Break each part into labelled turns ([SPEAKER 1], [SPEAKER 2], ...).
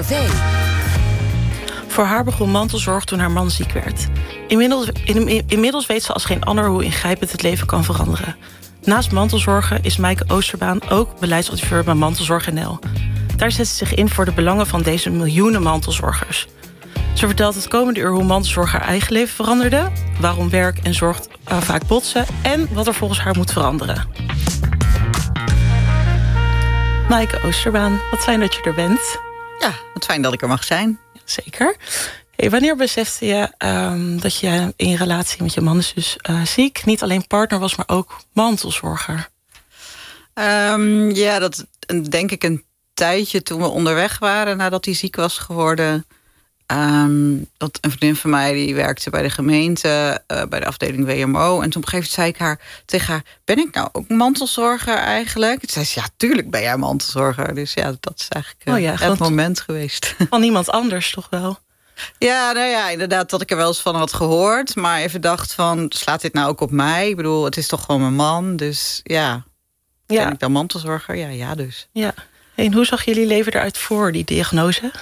[SPEAKER 1] NCRV.
[SPEAKER 2] Voor haar begon mantelzorg toen haar man ziek werd. Inmiddels weet ze als geen ander hoe ingrijpend het leven kan veranderen. Naast mantelzorgen is Maaike Oosterbaan ook beleidsadviseur bij Mantelzorg NL. Daar zet ze zich in voor de belangen van deze miljoenen mantelzorgers. Ze vertelt het komende uur hoe mantelzorg haar eigen leven veranderde, waarom werk en zorg vaak botsen en wat er volgens haar moet veranderen. Maaike Oosterbaan, wat fijn dat je er bent.
[SPEAKER 3] Ja, wat fijn dat ik er mag zijn.
[SPEAKER 2] Zeker. Hey, wanneer besefte je dat je in je relatie met je man is dus ziek niet alleen partner was, maar ook mantelzorger?
[SPEAKER 3] Ja, dat denk ik een tijdje toen we onderweg waren nadat hij ziek was geworden. Dat een vriendin van mij die werkte bij de gemeente, bij de afdeling WMO. En toen op een gegeven moment zei ik tegen haar, ben ik nou ook mantelzorger eigenlijk? Toen zei ze, ja, tuurlijk ben jij mantelzorger. Dus ja, dat is eigenlijk het moment geweest.
[SPEAKER 2] Van iemand anders toch wel?
[SPEAKER 3] Ja, nou ja, inderdaad dat ik er wel eens van had gehoord. Maar even dacht van, slaat dit nou ook op mij? Ik bedoel, het is toch gewoon mijn man. Dus ja, ben ik dan mantelzorger? Ja, dus. Ja.
[SPEAKER 2] En hoe zag jullie leven eruit voor die diagnose?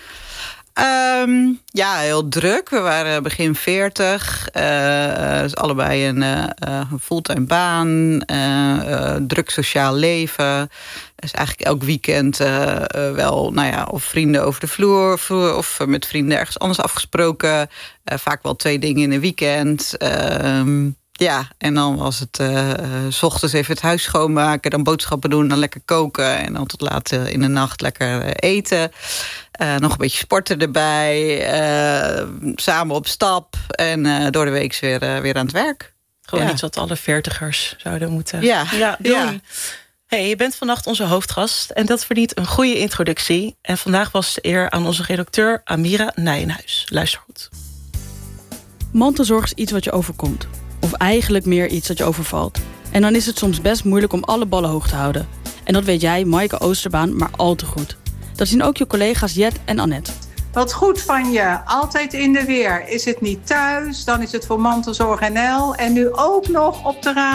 [SPEAKER 3] Ja, heel druk. We waren begin 40. Dus allebei een fulltime baan. Druk sociaal leven. Dus eigenlijk elk weekend wel, of vrienden over de vloer of met vrienden ergens anders afgesproken. Vaak wel 2 dingen in een weekend. Ja, en dan was het 's ochtends even het huis schoonmaken, dan boodschappen doen, dan lekker koken en dan tot laat in de nacht lekker eten. Nog een beetje sporten erbij, samen op stap en door de week weer aan het werk.
[SPEAKER 2] Gewoon iets wat alle 40ers zouden moeten doen.
[SPEAKER 3] Ja.
[SPEAKER 2] Hey, je bent vannacht onze hoofdgast en dat verdient een goede introductie. En vandaag was de eer aan onze redacteur Amira Nijenhuis. Luister goed.
[SPEAKER 4] Mantelzorg is iets wat je overkomt. Of eigenlijk meer iets dat je overvalt. En dan is het soms best moeilijk om alle ballen hoog te houden. En dat weet jij, Maaike Oosterbaan, maar al te goed. Dat zien ook je collega's Jet en Annette.
[SPEAKER 5] Wat goed van je, altijd in de weer. Is het niet thuis, dan is het voor Mantelzorg NL. En nu ook nog op de radio.